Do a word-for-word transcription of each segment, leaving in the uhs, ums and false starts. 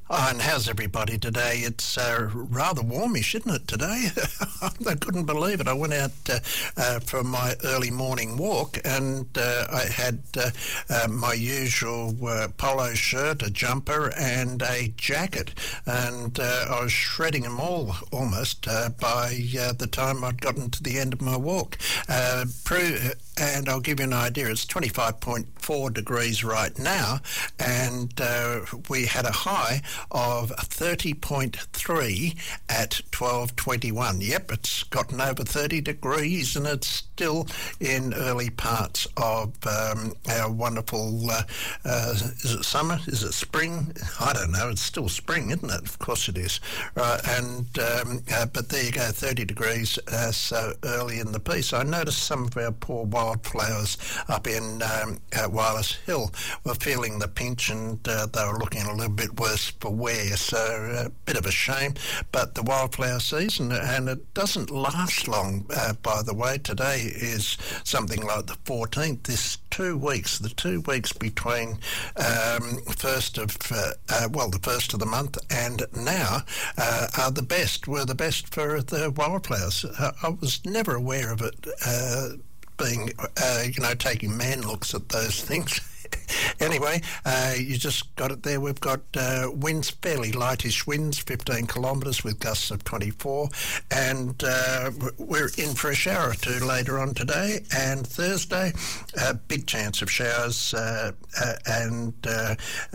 Oh, and how's everybody today? It's uh, rather warmish, isn't it, today? I couldn't believe it. I went out uh, uh, for my early morning walk and uh, I had uh, uh, my usual uh, polo shirt, a jumper and a jacket. And uh, I was shredding them all almost uh, by uh, the time I'd gotten to the end of my walk. Uh, pro- and I'll give you an idea. It's twenty-five point four degrees right now, and uh, we had a high of thirty point three at twelve twenty-one. Yep, it's gotten over thirty degrees, and it's still in early parts of um, our wonderful, uh, uh, is it summer? Is it spring? I don't know. It's still spring, isn't it? Of course it is. Right, and um, uh, but there you go, thirty degrees uh, so early in the piece. I noticed some of our poor wildflowers up in um, uh, Wireless Hill were feeling the pinch, and uh, they were looking a little bit worse for wear, so a bit of a shame. But the wildflower season, and it doesn't last long, uh, by the way. Today is something like the fourteenth. This two weeks, the two weeks between um, first of, uh, uh, well, the first of the month and now uh, are the best, were the best for the wildflowers. Uh, I was never aware of it uh, being, uh, you know, taking man looks at those things. Anyway, uh, you just got it there. We've got uh, winds, fairly lightish winds, fifteen kilometres with gusts of twenty-four, and uh, we're in for a shower or two later on today. And Thursday, a big chance of showers, uh, uh, and uh,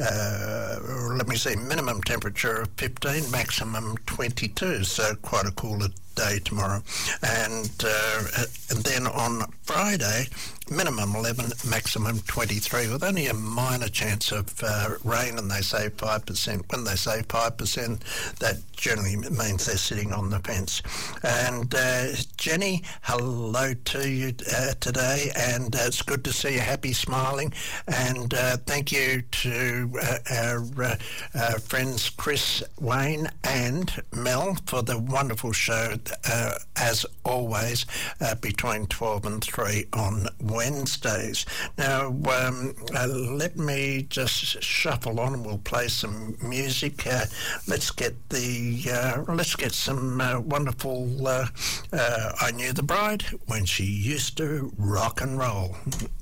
uh, let me see, minimum temperature of fifteen, maximum twenty-two, so quite a cooler day tomorrow. And uh, and then on Friday, minimum eleven, maximum twenty-three, with only a minor chance of uh, rain, and they say five percent. When they say five percent, that generally means they're sitting on the fence. And uh, Jenny, hello to you uh, today, and uh, it's good to see you happy, smiling, and uh, thank you to uh, our uh, uh, friends Chris, Wayne and Mel for the wonderful show, uh, as always, uh, between twelve and three on Wednesdays. Now, um, uh, let me just shuffle on and we'll play some music. Uh, let's get the uh, let's get some uh, wonderful uh, uh, I Knew the Bride When She Used to Rock and Roll.